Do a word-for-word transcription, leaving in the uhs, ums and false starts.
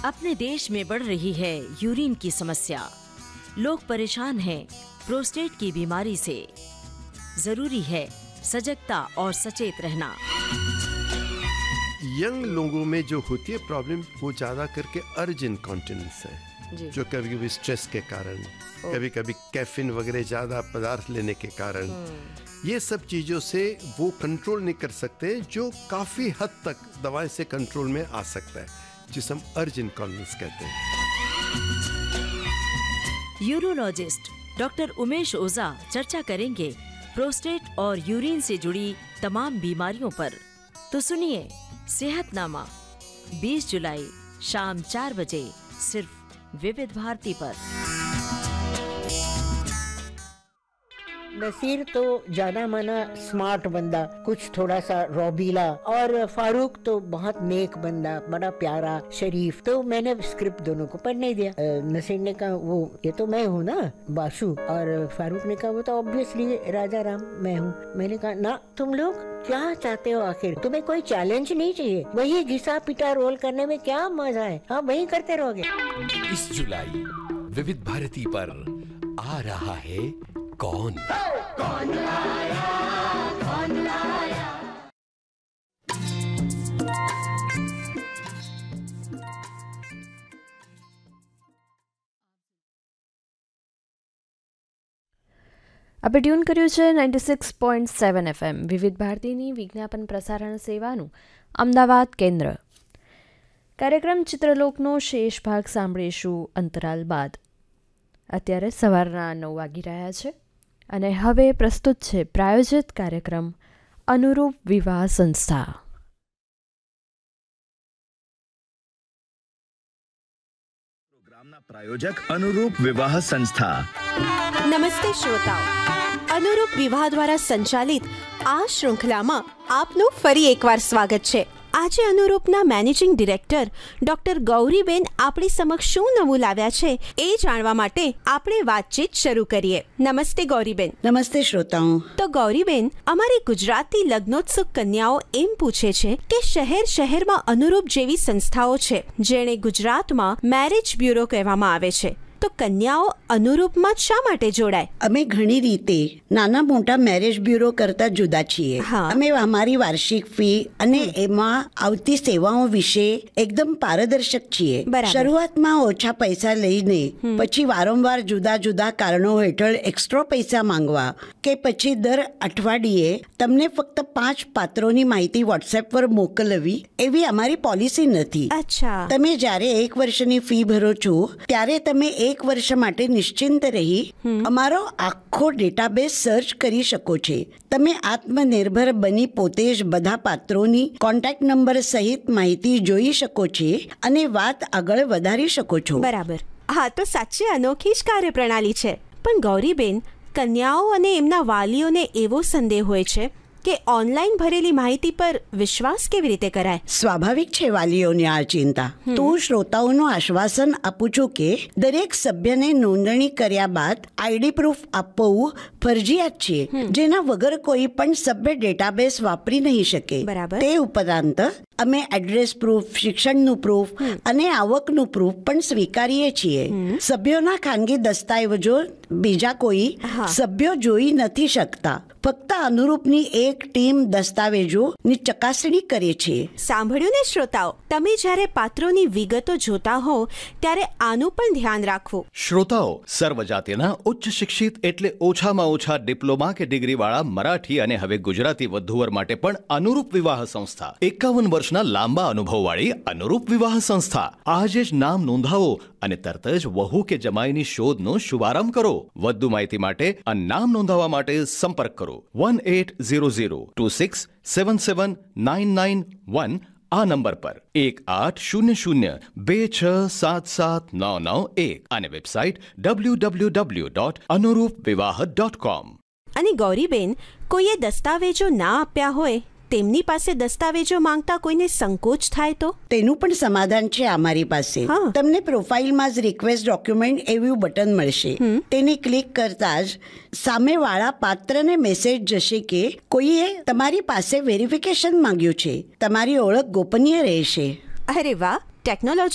अपने देश में बढ़ रही है यूरिन की समस्या। लोग परेशान हैं प्रोस्टेट की बीमारी से। जरूरी है सजगता और सचेत रहना। यंग लोगों में जो होती है प्रॉब्लम वो ज़्यादा करके अर्ज इनकॉन्टिनेंस है, जो कभी कभी स्ट्रेस के कारण, कभी कभी कैफीन वगैरह ज़्यादा पदार्थ लेने के कारण, ये सब चीज़ों से वो कंट्रोल नहीं कर सकते, जो काफ़ी हद तक दवाई से कंट्रोल में आ सकता है, जिसे हम अर्ज इनकॉन्टिनेंस कहते हैं। यूरोलॉजिस्ट डॉक्टर उमेश ओझा चर्चा करेंगे प्रोस्टेट और यूरिन से जुड़ी तमाम बीमारियों पर। तो सुनिए सेहतनामा बीस जुलाई शाम चार बजे सिर्फ विविध भारती पर। नसीर तो जाना माना स्मार्ट बंदा, कुछ थोड़ा सा रौबीला, और फारूक तो बहुत नेक बंदा, बड़ा प्यारा शरीफ। तो मैंने स्क्रिप्ट दोनों को पढ़ने दिया। नसीर ने कहा वो ये तो मैं हूँ ना बाशु, और फारूक ने कहा वो तो ऑब्वियसली राजा राम मैं हूँ। मैंने कहा ना, तुम लोग क्या चाहते हो आखिर? तुम्हें कोई चैलेंज नहीं चाहिए? वही घिसा पिटा रोल करने में क्या मजा है? हाँ वही करते रहोगे। इस जुलाई विविध भारती पर आ रहा है कौन कौन लाया कौन लाया। આપણે ટ્યુન કર્યું છે ninety six point seven FM વિવિધ ભારતીની વિજ્ઞાપન પ્રસારણ સેવાનું અમદાવાદ કેન્દ્ર. કાર્યક્રમ ચિત્રલોકનો શેષ ભાગ સાંભળીશું અંતરાલ બાદ. અત્યારે સવારના નવ વાગી રહ્યા છે અને હવે પ્રસ્તુત છે પ્રાયોજિત કાર્યક્રમ અનુરૂપ વિવાહ સંસ્થા. પ્રોગ્રામના પ્રાયોજક અનુરૂપ વિવાહ સંસ્થા. નમસ્તે શ્રોતાઓ, અનુરૂપ વિવાહ દ્વારા સંચાલિત આ શૃંખલામાં આપનું ફરી એકવાર સ્વાગત છે. આજે અનુરૂપના મેનેજિંગ ડિરેક્ટર ડોક્ટર ગૌરીબેન આપણી સમક્ષ શું નવું લાવ્યા છે એ જાણવા માટે આપણે વાતચીત શરૂ કરીએ. નમસ્તે ગૌરીબેન. નમસ્તે શ્રોતાઓ. તો ગૌરીબેન, અમારી ગુજરાતી લગ્નોત્સુક કન્યાઓ એમ પૂછે છે કે શહેર શહેરમાં અનુરૂપ જેવી સંસ્થાઓ છે જેણે ગુજરાતમાં મેરેજ બ્યુરો કહેવામાં આવે છે, તો કન્યાઓ અનુરૂપમાં શા માટે જોડાય? અમે ઘણી રીતે નાના મોટા મેરેજ બ્યુરો કરતા જુદા છીએ. અમે અમારી વાર્ષિક ફી અને એમાં આવતી સેવાઓ વિશે એકદમ પારદર્શક છીએ. શરૂઆતમાં ઓછા પૈસા લઈને પછી વારંવાર જુદા જુદા કારણો હેઠળ એક્સ્ટ્રા પૈસા માંગવા કે પછી દર અઠવાડિયે તમને ફક્ત પાંચ પાત્રોની માહિતી વોટ્સએપ પર મોકલવી એવી અમારી પોલિસી નથી. તમે જ્યારે એક વર્ષની ફી ભરો છો ત્યારે તમે એક વર્ષ માટે નિશ્ચિંત રહી અમારો આખો ડેટાબેઝ સર્ચ કરી શકો છો. તમે આત્મનિર્ભર બની પોતે જ બધા પાત્રોની કોન્ટેક્ટ નંબર સહિત માહિતી જોઈ શકો છો અને વાત આગળ વધારી શકો છો. બરાબર. હા, તો સાચે અનોખી જ કાર્યપ્રણાલી છે. પણ ગૌરીબેન, કન્યાઓ અને એમના વાલીઓને એવો સંદેહ હોય છે કે ઓનલાઈન ભરેલી માહિતી પર વિશ્વાસ કેવી રીતે કરાય? સ્વાભાવિક છે વાલીઓની આ ચિંતા. તો હું શ્રોતાઓનું આશ્વાસન આપું છું કે દરેક સભ્યને નોંધણી કર્યા બાદ આઈડી પ્રૂફ આપવું ફરજિયાત છે, જેના વગર કોઈ પણ સભ્ય ડેટાબેઝ વાપરી નહીં શકે. તે ઉપરાંત અમે એડ્રેસ પ્રૂફ, શિક્ષણનું પ્રૂફ અને આવકનું પ્રૂફ પણ સ્વીકારીએ છીએ. સભ્યોના ખાનગી દસ્તાવેજો બીજા કોઈ સભ્યો જોઈ નથી શકતા. ફક્ત અનુરૂપની એક ટીમ દસ્તાવેજોની ચકાસણી કરે છે. સાંભળ્યું ને શ્રોતાઓ, તમે જ્યારે પાત્રોની વિગતો જોતા હો ત્યારે આનું પણ ધ્યાન રાખવું. શ્રોતાઓ, સર્વજાતિના ઉચ્ચ શિક્ષિત એટલે ઓછામાં ઓછા ડિપ્લોમા કે ડિગ્રી વાળા મરાઠી અને હવે ગુજરાતી વધુવર માટે પણ અનુરૂપ વિવાહ સંસ્થા. એકાવન વર્ષના લાંબા અનુભવ વાળી અનુરૂપ વિવાહ સંસ્થા. આજે જ નામ નોંધાવો અને તરત જ વહુ કે જમાઈની શોધનો શુભારંભ કરો. વધુ માહિતી માટે અને નામ નોંધાવવા માટે સંપર્ક કરો one eight zero zero two six seven seven nine nine one આ નંબર પર એક આઠ શૂન્ય શૂન્ય બે છ સાત સાત નવ નવ એક અને website W W W dot અનુરૂપ વિવાહ ડોટ કોમ. અને ગૌરીબેન, કોઈએ દસ્તાવેજો ના આપ્યા હોય, તેમની પાસે દસ્તાવેજો માંગતા કોઈને સંકોચ થાય તો? તેનું પણ સમાધાન છે અમારી પાસે. તમને પ્રોફાઇલમાં જ રિક્વેસ્ટ ડોક્યુમેન્ટ એવું બટન મળશે. તેને ક્લિક કરતા જ સામેવાળા પાત્રને મેસેજ જશે કે કોઈએ તમારી પાસે વેરિફિકેશન માંગ્યું છે. તમારી ઓળખ ગોપનીય રહેશે. અરે વાહ, ટેકનોલોજી